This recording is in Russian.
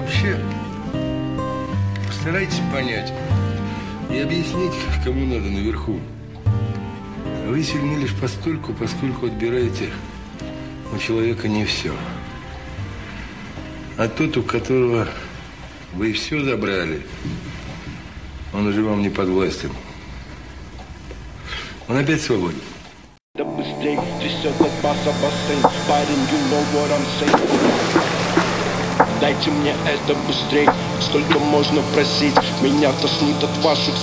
Вообще, постарайтесь понять и объяснить, кому надо наверху. Вы сильны лишь постольку, поскольку отбираете у человека не все. А тот, у которого вы все забрали, он уже вам не подвластен. Он опять свободен. Да быстрей, трясет от баса бассейн. Парень, you know what I'm saying. Дайте мне это быстрей. Сколько можно просить? Меня тошнит от ваших